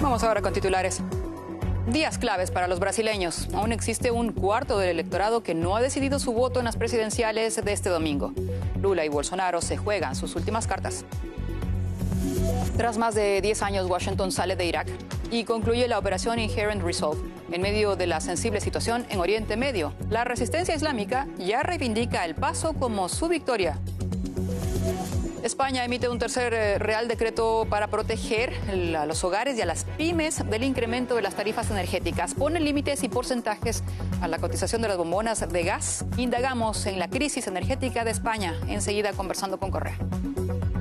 Vamos ahora con titulares. Días claves para los brasileños. Aún existe un cuarto del electorado que no ha decidido su voto en las presidenciales de este domingo. Lula y Bolsonaro se juegan sus últimas cartas. Tras más de 10 años, Washington sale de Irak y concluye la operación Inherent Resolve. En medio de la sensible situación en Oriente Medio, la resistencia islámica ya reivindica el paso como su victoria. España emite un tercer Real Decreto para proteger a los hogares y a las pymes del incremento de las tarifas energéticas. Pone límites y porcentajes a la cotización de las bombonas de gas. Indagamos en la crisis energética de España, enseguida conversando con Correa.